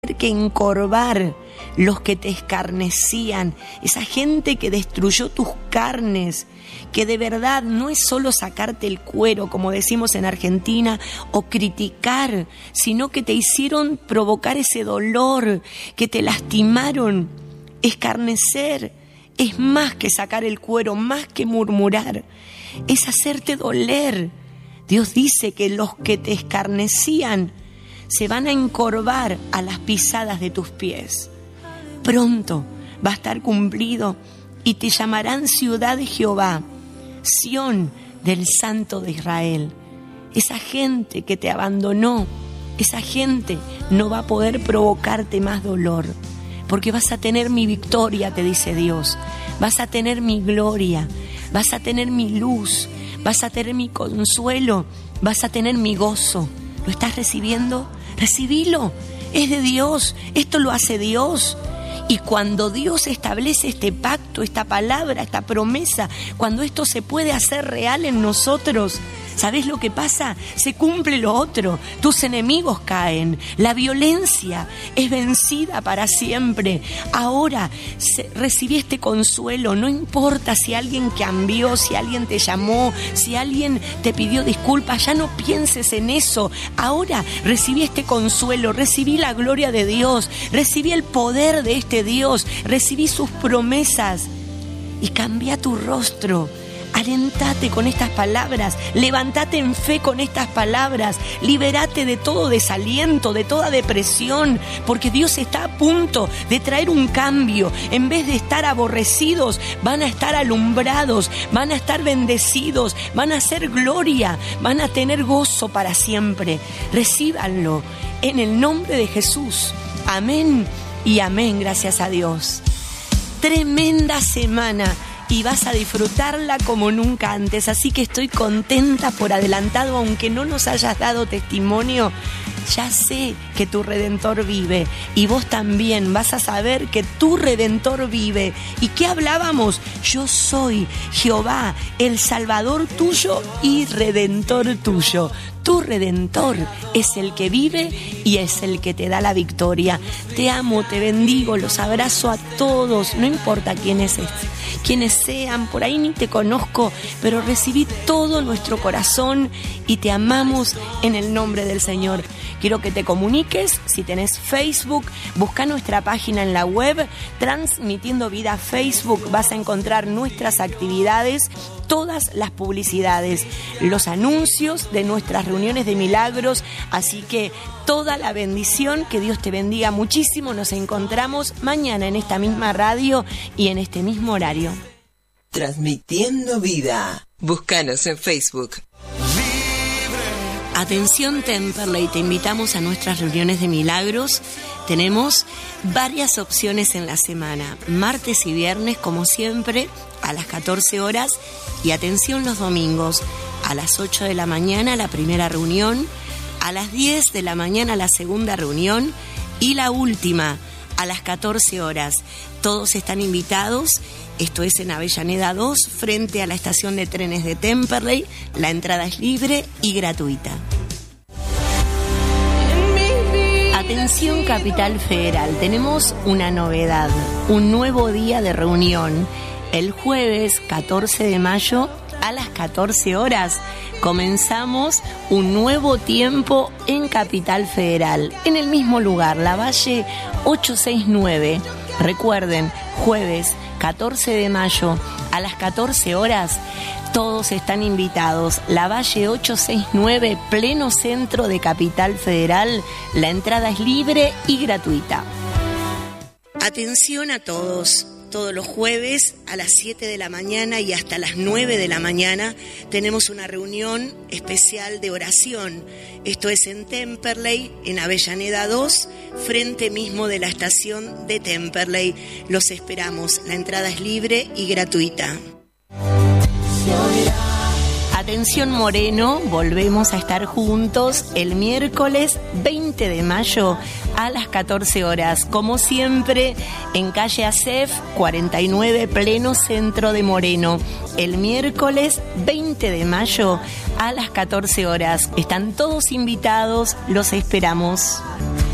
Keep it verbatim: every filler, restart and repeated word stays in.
que encorvar los que te escarnecían, esa gente que destruyó tus carnes, que de verdad no es solo sacarte el cuero, como decimos en Argentina, o criticar, sino que te hicieron provocar ese dolor, que te lastimaron. Escarnecer es más que sacar el cuero, más que murmurar, es hacerte doler. Dios dice que los que te escarnecían se van a encorvar a las pisadas de tus pies. Pronto va a estar cumplido y te llamarán ciudad de Jehová, Sión del Santo de Israel. Esa gente que te abandonó, esa gente no va a poder provocarte más dolor, porque vas a tener mi victoria, te dice Dios. Vas a tener mi gloria, vas a tener mi luz, vas a tener mi consuelo, vas a tener mi gozo. ¿Lo estás recibiendo? Recibilo, es de Dios, esto lo hace Dios. Y cuando Dios establece este pacto, esta palabra, esta promesa, cuando esto se puede hacer real en nosotros, ¿sabés lo que pasa? Se cumple lo otro, tus enemigos caen, la violencia es vencida para siempre. Ahora se, recibí este consuelo, no importa si alguien cambió, si alguien te llamó, si alguien te pidió disculpas, ya no pienses en eso. Ahora recibí este consuelo, recibí la gloria de Dios, recibí el poder de este Dios, recibí sus promesas y cambia tu rostro. Alentate con estas palabras, levántate en fe con estas palabras, liberate de todo desaliento, de toda depresión, porque Dios está a punto de traer un cambio. En vez de estar aborrecidos, van a estar alumbrados, van a estar bendecidos, van a hacer gloria, van a tener gozo para siempre. Recíbanlo en el nombre de Jesús. Amén y amén, gracias a Dios. Tremenda semana. Y vas a disfrutarla como nunca antes. Así que estoy contenta por adelantado, aunque no nos hayas dado testimonio. Ya sé que tu Redentor vive y vos también vas a saber que tu Redentor vive. ¿Y qué hablábamos? Yo soy Jehová, el Salvador tuyo y Redentor tuyo. Tu Redentor es el que vive y es el que te da la victoria. Te amo, te bendigo, los abrazo a todos, no importa quiénes, es, quiénes sean, por ahí ni te conozco, pero recibí todo nuestro corazón y te amamos en el nombre del Señor. Quiero que te comuniques, si tenés Facebook, busca nuestra página en la web, Transmitiendo Vida Facebook, vas a encontrar nuestras actividades, todas las publicidades, los anuncios de nuestras reuniones de milagros, así que toda la bendición, que Dios te bendiga muchísimo. Nos encontramos mañana en esta misma radio y en este mismo horario. Transmitiendo Vida. Búscanos en Facebook. Atención Temperley, te invitamos a nuestras reuniones de milagros. Tenemos varias opciones en la semana, martes y viernes como siempre a las catorce horas, y atención los domingos a las ocho de la mañana la primera reunión, a las diez de la mañana la segunda reunión y la última a las catorce horas. Todos están invitados. Esto es en Avellaneda dos, frente a la estación de trenes de Temperley. La entrada es libre y gratuita. Atención Capital Federal, tenemos una novedad, un nuevo día de reunión. El jueves catorce de mayo a las catorce horas comenzamos un nuevo tiempo en Capital Federal, en el mismo lugar, La Valle ochocientos sesenta y nueve. Recuerden, jueves catorce de mayo a las catorce horas, todos están invitados. La Valle ochocientos sesenta y nueve, pleno centro de Capital Federal. La entrada es libre y gratuita. Atención a todos. Todos los jueves a las siete de la mañana y hasta las nueve de la mañana tenemos una reunión especial de oración. Esto es en Temperley, en Avellaneda dos, frente mismo de la estación de Temperley. Los esperamos. La entrada es libre y gratuita. Atención Moreno, volvemos a estar juntos el miércoles veinte de mayo a las catorce horas, como siempre en calle Acef cuarenta y nueve, pleno centro de Moreno. El miércoles veinte de mayo a las catorce horas. Están todos invitados, los esperamos.